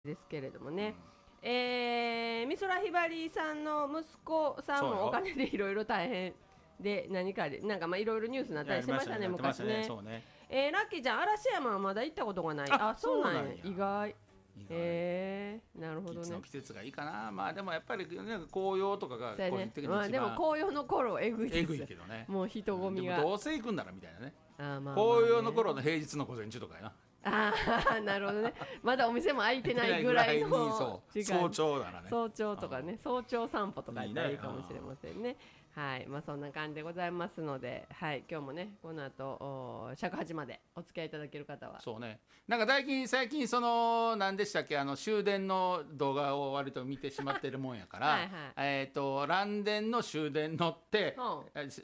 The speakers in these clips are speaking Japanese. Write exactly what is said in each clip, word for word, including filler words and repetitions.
ですけれどもね、うん、えー、美空ひばりさんの息子さんもお金でいろいろ大変で何かでなんかまあいろいろニュースになったりしてましたね、昔ね。えー、ラッキーちゃん、嵐山はまだ行ったことがない。あ、あそうなんや、意外。えー、なるほどね。 いつの季節がいいかな。まあでもやっぱり、ね、紅葉とかが個人的に一番、 まあ、でも紅葉の頃えぐいです。 えぐいけどね。 もう人混みが。 でもどうせ行くんならみたいなね。 あ、まあまあね、 紅葉の頃の平日の午前中とかやな。 ああ、なるほどね。まだお店も開いてないぐらいの時間、早朝ならね。 早朝とかね、早朝散歩とかやったらいいかもしれませんね。はい、まあそんな感じでございますので、はい、今日もねこの後尺八までお付き合いいただける方は、 そうね。なんか最近最近その何でしたっけ、あの終電の動画を割と見てしまってるもんやから、はい、はい、えっ、ー、と蘭電の終電乗って、うん、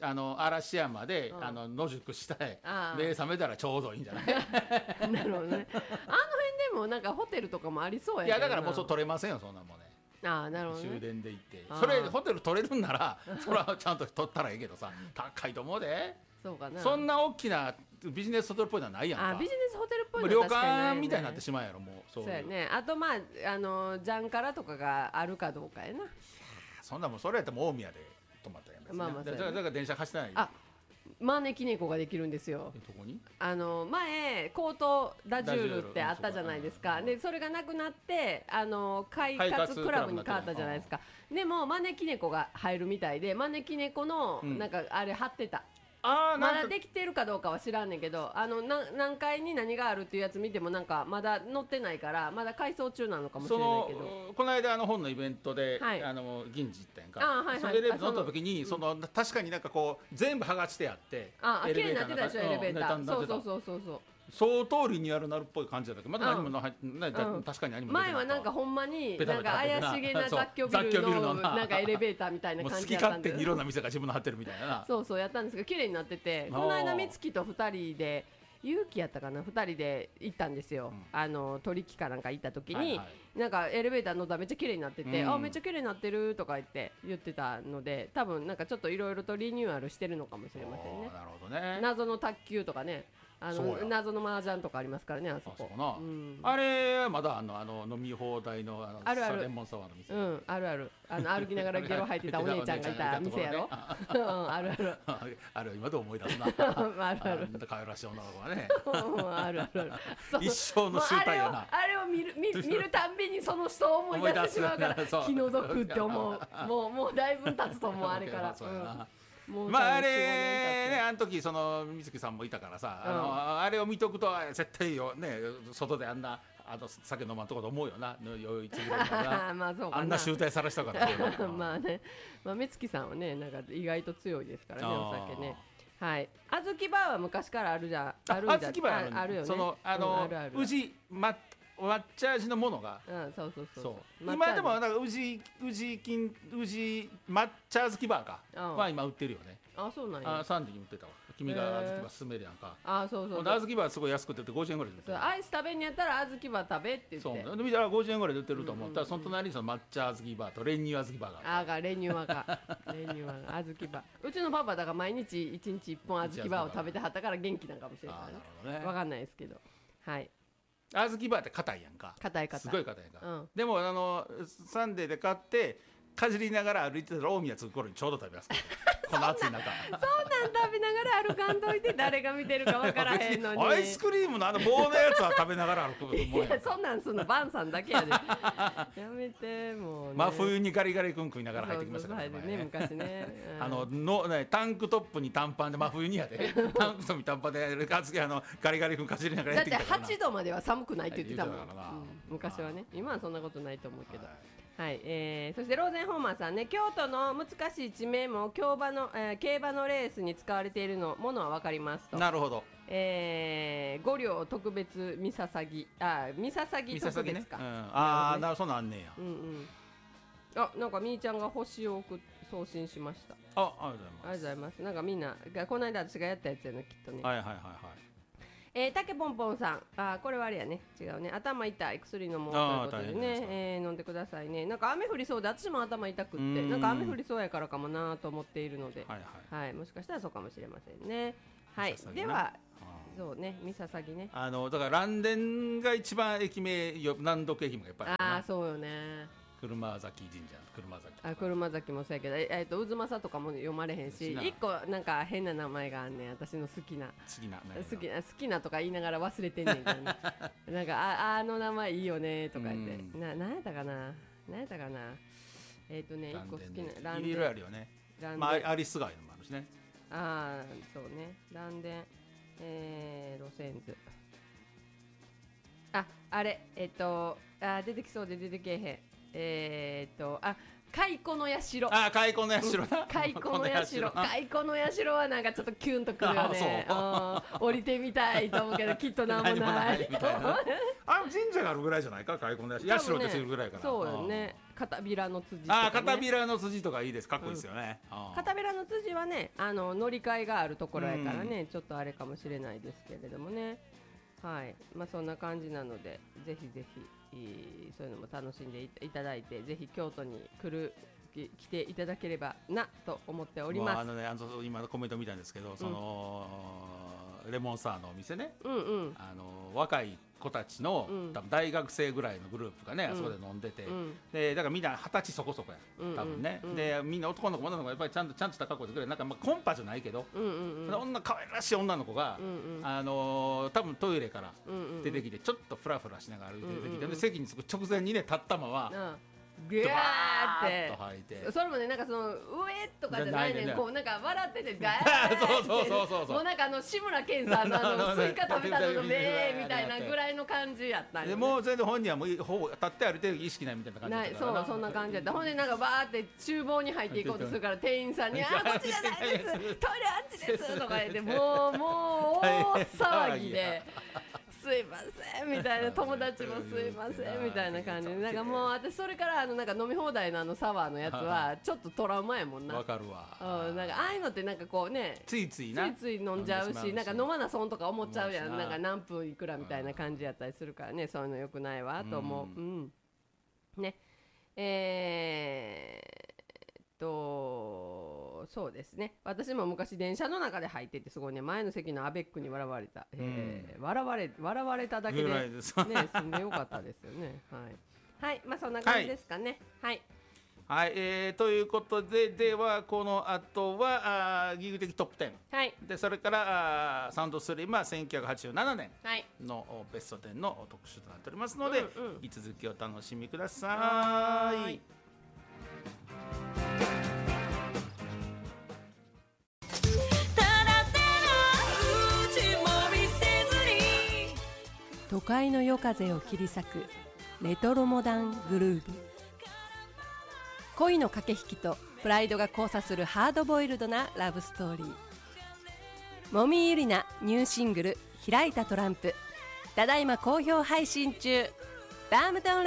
あの嵐山で、うん、あの野宿したい。目覚めたらちょうどいいんじゃない？ なるほどね。あの辺でもなんかホテルとかもありそうやけどな。 いやだからもうそう取れませんよ、そんなもんね。 あ、なるほどね、 終電で行って、それホテル取れるんならそれはちゃんと取ったらいいけどさ、高いと思うで。 そうかな。 そんな大きなビジネスホテルっぽいのはないやんか。 あ、ビジネスホテルっぽいのは確かにない、ね、旅館みたいになってしまうやろもう。 そうやね。あとまああのジャンカラとかがあるかどうかやな。 そんなもんそれやったら大宮で泊まったやん。まあまあ、だから電車走ってない。 あ、招き猫ができるんですよ。 どこに？ あの前コートダジュールってあったじゃないですか。でそれがなくなってあの快活クラブに変わったじゃないですか。でも招き猫が入るみたいで、招き猫のなんかあれ貼ってた。あ、まだできてるかどうかは知らんねんけど、あのな何階に何があるっていうやつ見てもなんかまだ載ってないからまだ改装中なのかもしれないけど、 そのこの間あの本のイベントで、はい、あの銀次行ったやんか。あ、はいはい、それエレベーター乗った時にその、うん、確かになんかこう全部剥がしてあって、 ああ、綺麗になってたでしょエレベーター、うん、そうそうそうそうそう、 相当リニューアルなるっぽい感じだったけど、まだ何もない、うん、確かに何も前はなんかほんまになんか怪しげな雑居ビルのなんかエレベーターみたいな感じだったんで、 好き勝手にいろんな店が自分の張ってるみたいな。 そうそうやったんですけど綺麗になってて、この間美月とふたりで勇気やったかな、ふたりで行ったんですよ、うん、あの取引かなんか行った時に、はいはい、なんかエレベーター乗ったらめっちゃ綺麗になってて、うん、あめっちゃ綺麗になってるとか言って言ってたので、多分なんかちょっといろいろとリニューアルしてるのかもしれませんね。 なるほどね。 謎の卓球とかね、あの謎の麻雀とかありますからね、あそこ。 あ, そうな、うん、あれまだあのあの飲み放題 の, あのあるあるレモンサワーの店、 うん、あるある、あの歩きながらゲロ吐いてたお姉ちゃんがいた店やろ。うん、あるあるあれ今でも思い出すな。 あるある、 可愛らしい女の子がね。 あるある一生の集大やな。 あれを見る 見, 見るたんびにその人を思い出してしまうから気の毒って思う。もうもうだいぶ経つと思うあれから。 まああれね、あの時その美月さんもいたからさ、うん、あのあれを見とくと絶対よね、外であんなあの酒飲まんとこと思うよな、余裕つぐらいな。 まあそうかな、 あんな集大さらしたからまあね、まあ美月さんはねなんか意外と強いですからね、お酒ね。はい、あずきバーは昔からあるじゃん、あるんじゃ、あるよね。 そのあの宇治抹茶味のものが、 うん、そうそうそう、 そう今でもなんか宇治宇治金宇治抹茶あずきバーかは今売ってるよね。 あ、そうなんや。 あ、サンデーに売ってたわ。君があずきバー勧めるやんか。 あ、そうそう。 あずきバーすごい安くてごじゅうえんぐらいで売ってる。 アイス食べんやったらあずきバー食べって言って。 そう見たらごじゅうえんぐらいで売ってると思ったら、その隣にその抹茶あずきバーと練乳あずきバーがある。 あが練乳はか練乳はあずきバー。うちのパパだから毎日いちにちいっぽんあずきバーを食べてはったから元気なんかもしれないね。わかんないですけど、はい。 あずきバーって硬いやんか。 硬い硬い。 すごい硬いやんか。うん、でもあのサンデーで買ってかじりながら歩いてたら大宮着く頃にちょうど食べます。この暑い中。 そんなん食べながら歩かんといて誰が見てるか分からへんのに。 アイスクリームのあの棒のやつは食べながら歩くもんやんか。 いやそんなんすんのバンさんだけやで。やめてもう、ね。 真冬にガリガリ君食いながら入ってきましたからね。 そうそうそうね昔ね。 あののねタンクトップに短パンで真冬にやで。タンクトップに短パンであのガリガリ君かじりながらやってきたからな。 だってはちどまでは寒くないって言ってたもん。うん、昔はね。今はそんなことないと思うけど。はいはい、えー、そしてローゼンホーマーさんね、京都の難しい地名も競馬の、えー、競馬のレースに使われているのものは分かりますと。 なるほど。 えー、五両特別三笹木、あ三笹木特別か、 ね、うん、ああ、なるほど、なんねや。 うんうん。あ、なんかみーちゃんが星を送送信しました。 あ、ありがとうございます。 ありがとうございます。なんかみんなこの間私がやったやつやな、きっとね。 はいはいはいはい。 えー、たけぽんぽんさん、あ、これはあれやね、違うね、頭痛い薬飲もうということでね、えー、飲んでくださいね。なんか雨降りそうで私も頭痛くって、なんか雨降りそうやからかもなと思っているので、はいはいはい、もしかしたらそうかもしれませんね。はい、ではそうね、三笹ね。 あのだから蘭電が一番駅名よ難読駅名がやっぱりああそうよね。 車崎神社車崎あ車崎もそうやけど、ええっと渦政とかも読まれへんし、一個なんか変な名前があんねん、私の好きな好きな好きな好きなとか言いながら忘れてんねんけど、ね、なんかああの名前いいよねとか言って、うん、な何やったかな何やったかなえっ、ー、とね一個好きな蘭電いろいろあるよね。まあアリス街のもあるしね。 ああそうね蘭電えー、路線図ああれえっ、ー、とあ出てきそうで出てけへんえーとあ蚕の社あ蚕の社な蚕の社蚕の社はなんかちょっとキュンとくるよね。降りてみたいと思うけどきっとなんもないみたいなあ神社があるぐらいじゃないか蚕の社社ってするぐらいかな。 そうよね。片びらの辻とか、ね、あ片びらの辻とかいいです。かっこいいですよね、 うん、片びらの辻はねあの乗り換えがあるところやからね、うん、ちょっとあれかもしれないですけれどもね。はいまあそんな感じなのでぜひぜひそういうのも楽しんでいただいてぜひ京都に来る来ていただければなと思っております。 あのね、あの今のコメント見たんですけど、うん、そのレモンサワーのお店ね、 うんうん、 あの若い子たちの、うん、多分大学生ぐらいのグループがね、うん、あそこで飲んでて、うん、でだからみんな二十歳そこそこや多分ね、うんうん、でみんな男の子女の子がやっぱりちゃんとちゃんとした格好でくれなんかまあコンパじゃないけど、うんうんうん、女可愛らしい女の子が、うんうん、あのー、多分トイレから出てきてちょっとフラフラしながら歩いて出てきて、うんうん、で席に着く直前にね立ったまま、うんグワーってそれもねなんかその上とかじゃないねんこうなんか笑っててガーッそうそうそうそうもうなんかあの志村けんさんのあのスイカ食べたのの目みたいなぐらいの感じやったんでもう全然本人はもうほぼ立って歩いてる意識ないみたいな感じだったからそうそんな感じやったほんでなんかバーって厨房に入っていこうとするから店員さんに「あこっちじゃないですトイレあっちです」とか言ってもうもう大騒ぎで。すいませんみたいな友達もすいませんみたいな感じでなんかもう私それからあのなんか飲み放題のあのサワーのやつはちょっとトラウマやもんな。 わかるわ。 うんなんかああいうのってなんかこうねついついなついつい飲んじゃうしなんか飲まな損とか思っちゃうやんなんか何分いくらみたいな感じやったりするからねそういうのよくないわと思う。うんねえーっとそうですね私も昔電車の中で入っててすごいね前の席のアベックに笑われた、えー、笑われ笑われただけでね住んでよかったですよねはい、はい、まあそんな感じですかねはいはい、えー、ということでではこの後はあギグ的トップテン、 はい、 でそれからあサウンドストリームはせんきゅうひゃくはちじゅうななねんの、はい、ベストテンの特集となっておりますので、うんうん、引き続きお楽しみください。はい都会の夜風を切り裂くレトロモダングルーヴ恋の駆け引きとプライドが交差するハードボイルドなラブストーリーもみゆりなニューシングル開いたトランプただいま好評配信中バームトン